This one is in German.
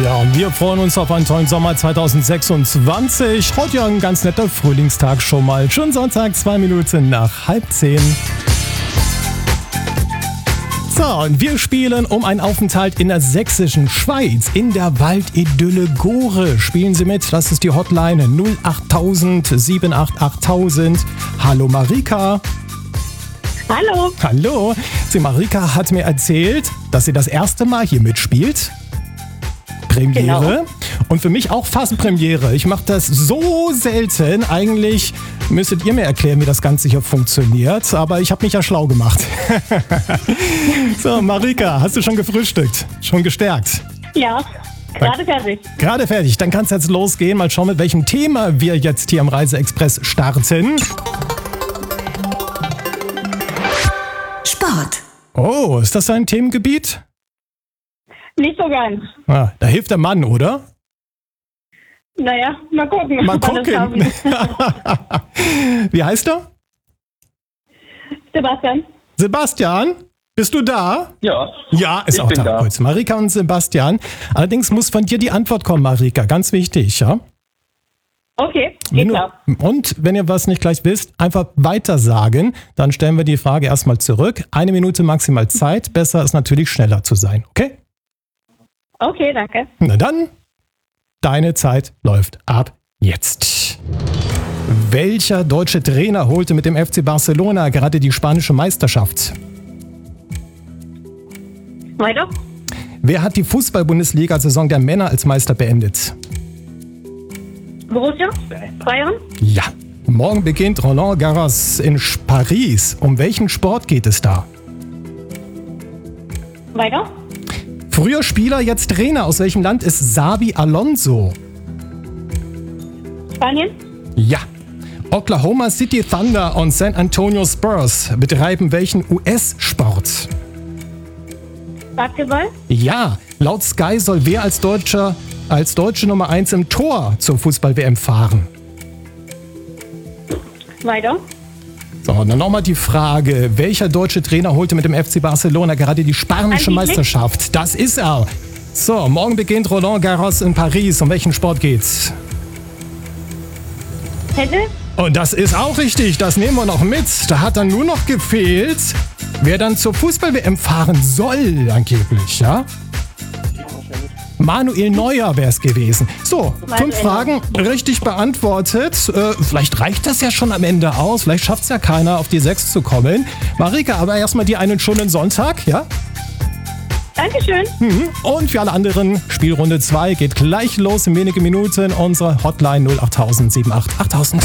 Ja, und wir freuen uns auf einen tollen Sommer 2026. Heute ja ein ganz netter Frühlingstag schon mal. Schon Sonntag, 2 Minuten nach 9:30. So, und wir spielen um einen Aufenthalt in der sächsischen Schweiz, in der Waldidylle Gore. Spielen Sie mit, das ist die Hotline 08000 788 Hallo Marika. Hallo. Hallo. Sie, Marika hat mir erzählt, dass sie das erste Mal hier mitspielt. Premiere. Genau. Und für mich auch fast Premiere. Ich mache das so selten. Eigentlich müsstet ihr mir erklären, wie das Ganze hier funktioniert. Aber ich habe mich ja schlau gemacht. So, Marika, hast du schon gefrühstückt? Schon gestärkt? Ja, gerade fertig. Gerade fertig. Dann kann es jetzt losgehen. Mal schauen, mit welchem Thema wir jetzt hier am Reise-Express starten. Sport. Oh, ist das ein Themengebiet? Nicht so ganz. Ah, da hilft der Mann, oder? Naja, mal gucken. Mal wann wir gucken. es schaffen. Wie heißt er? Sebastian. Sebastian, bist du da? Ja. Ja, ist Ich auch bin da. da. Gut. Marika und Sebastian. Allerdings muss von dir die Antwort kommen, Marika. Ganz wichtig, ja? Okay, Wenn geht du, klar. und wenn ihr was nicht gleich wisst, einfach weiter sagen. Dann stellen wir die Frage erstmal zurück. 1 Minute maximal Zeit. Besser ist natürlich schneller zu sein, okay? Okay, danke. Na dann, deine Zeit läuft ab jetzt. Welcher deutsche Trainer holte mit dem FC Barcelona gerade die spanische Meisterschaft? Weiter? Wer hat die Fußball-Bundesliga-Saison der Männer als Meister beendet? Borussia? Bayern? Ja. Morgen beginnt Roland Garros in Paris. Um welchen Sport geht es da? Weiter? Früher Spieler, jetzt Trainer. Aus welchem Land ist Xabi Alonso? Spanien? Ja. Oklahoma City Thunder und San Antonio Spurs betreiben welchen US-Sport? Basketball? Ja. Laut Sky soll wer als Deutsche Nummer 1 im Tor zur Fußball-WM fahren? Weiter? So, und dann nochmal die Frage, welcher deutsche Trainer holte mit dem FC Barcelona gerade die spanische Hansi Flick? Meisterschaft? Das ist er. So, morgen beginnt Roland Garros in Paris. Um welchen Sport geht's? Tennis? Und das ist auch richtig, das nehmen wir noch mit. Da hat dann nur noch gefehlt, wer dann zur Fußball-WM fahren soll angeblich, ja? Manuel Neuer wäre es gewesen. So, 5 Fragen richtig beantwortet. Vielleicht reicht das ja schon am Ende aus. Vielleicht schafft es ja keiner, auf die 6 zu kommen. Marika, aber erstmal dir einen schönen Sonntag, ja? Dankeschön. Und für alle anderen, Spielrunde 2 geht gleich los in wenigen Minuten. Unsere Hotline 08000 78 8000.